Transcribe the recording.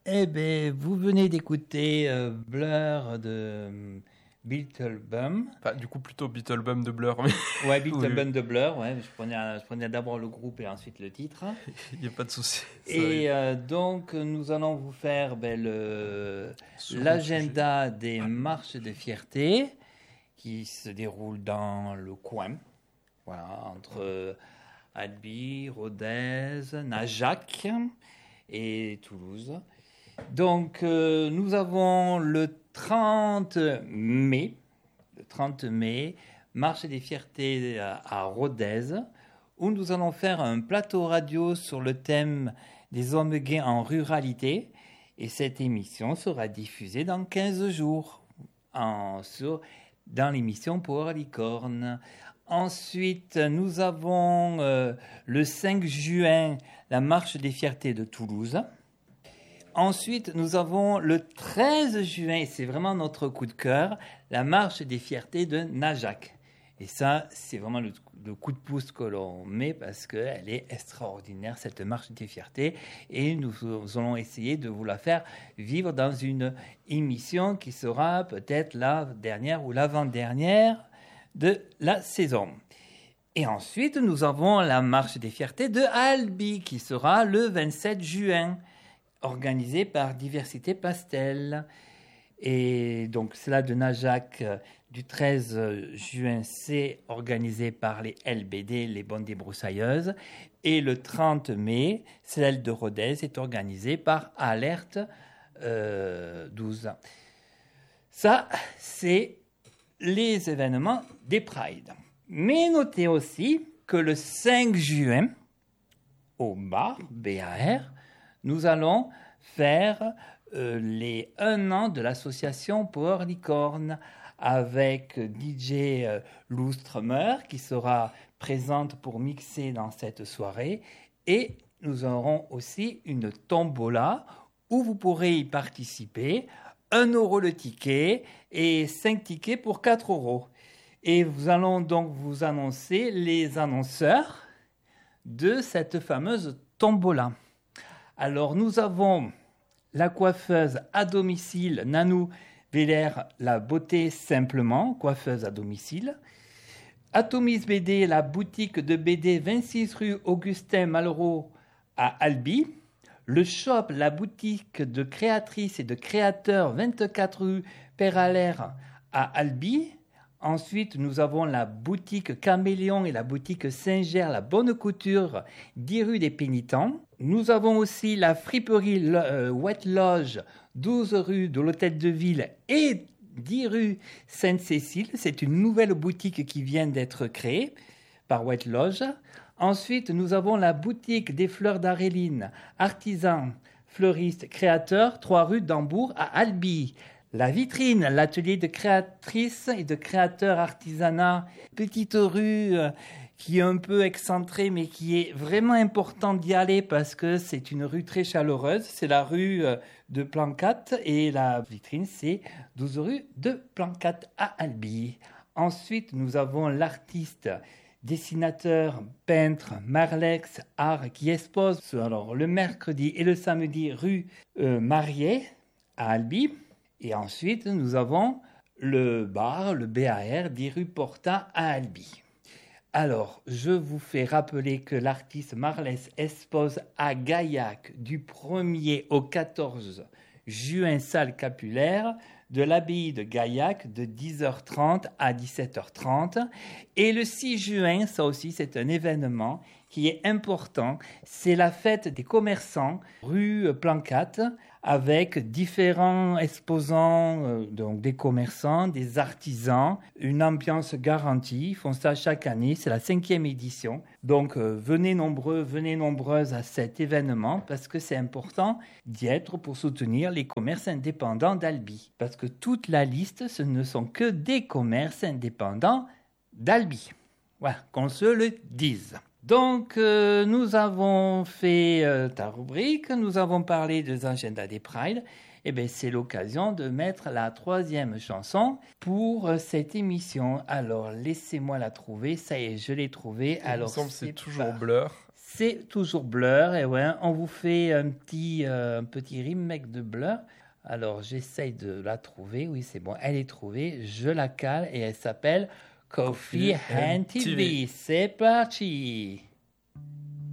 Eh bien, vous venez d'écouter Blur de Beetlebum. Enfin, du coup, plutôt Beetlebum de Blur. Mais... Ouais, Beetlebum de Blur, ouais. Je prenais d'abord le groupe et ensuite le titre. Il n'y a pas de souci. Et donc, nous allons vous faire l'agenda des marches de fierté qui se déroulent dans le coin. Voilà, entre Albi, Rodez, Najac et Toulouse. Donc, nous avons le 30 mai, marche des fiertés à Rodez, où nous allons faire un plateau radio sur le thème des hommes gays en ruralité. Et cette émission sera diffusée dans 15 jours dans l'émission Power Licorne. Ensuite, nous avons le 5 juin la marche des fiertés de Toulouse. Ensuite, nous avons le 13 juin, et c'est vraiment notre coup de cœur, la marche des fiertés de Najac. Et ça, c'est vraiment le coup de pouce que l'on met parce qu'elle est extraordinaire, cette marche des fiertés. Et nous allons essayer de vous la faire vivre dans une émission qui sera peut-être la dernière ou l'avant-dernière de la saison. Et ensuite, nous avons la marche des fiertés de Albi qui sera le 27 juin. Organisé par Diversité Pastel. Et donc, cela de Najac du 13 juin, c'est organisé par les LBD, les Bonnes Débroussailleuses. Et le 30 mai, celle de Rodez est organisée par Alerte 12. Ça, c'est les événements des Prides. Mais notez aussi que le 5 juin, au bar, BAR, nous allons faire les 1 an de l'association Power Licorne avec DJ Lou Strummer qui sera présente pour mixer dans cette soirée. Et nous aurons aussi une tombola où vous pourrez y participer. 1 euro le ticket et 5 tickets pour 4 euros. Et nous allons donc vous annoncer les annonceurs de cette fameuse tombola. Alors, nous avons la coiffeuse à domicile, Nanou Vélaire, la beauté simplement, coiffeuse à domicile. Atomis BD, la boutique de BD 26 rue Augustin Malraux à Albi. Le shop, la boutique de créatrices et de créateurs 24 rue Père Allaire à Albi. Ensuite, nous avons la boutique Caméléon et la boutique Saint-Ger, la Bonne Couture, 10 rue des Pénitents. Nous avons aussi la friperie White Lodge, 12 rue de l'Hôtel de Ville et 10 rue Sainte-Cécile. C'est une nouvelle boutique qui vient d'être créée par White Lodge. Ensuite, nous avons la boutique des fleurs d'Aréline, artisan, fleuriste, créateur, 3 rue d'Hambourg à Albi. La vitrine, l'atelier de créatrices et de créateurs artisanat, petite rue qui est un peu excentrée mais qui est vraiment important d'y aller parce que c'est une rue très chaleureuse. C'est la rue de Plancat et la vitrine c'est 12 rue de Plancat à Albi. Ensuite, nous avons l'artiste, dessinateur, peintre, Marlex Art qui expose alors, le mercredi et le samedi rue Marié à Albi. Et ensuite, nous avons le bar, le BAR, 10 rue Porta à Albi. Alors, je vous fais rappeler que l'artiste Marlès expose à Gaillac du 1er au 14 juin, salle Capulaire, de l'abbaye de Gaillac de 10h30 à 17h30. Et le 6 juin, ça aussi c'est un événement qui est important, c'est la fête des commerçants rue Plancat avec différents exposants, donc des commerçants, des artisans, une ambiance garantie. Ils font ça chaque année, c'est la 5e édition. Donc venez nombreux, venez nombreuses à cet événement parce que c'est important d'y être pour soutenir les commerces indépendants d'Albi. Parce que toute la liste, ce ne sont que des commerces indépendants d'Albi. Voilà, qu'on se le dise. Donc, nous avons fait ta rubrique, nous avons parlé des agendas des Pride. Eh bien, c'est l'occasion de mettre la 3e chanson pour cette émission. Alors, laissez-moi la trouver. Ça y est, je l'ai trouvée. Alors, il me semble que c'est toujours Blur. C'est toujours Blur, et ouais, on vous fait un petit remake de Blur. Alors, j'essaye de la trouver. Oui, c'est bon, elle est trouvée. Je la cale et elle s'appelle Coffee and TV. C'est parti.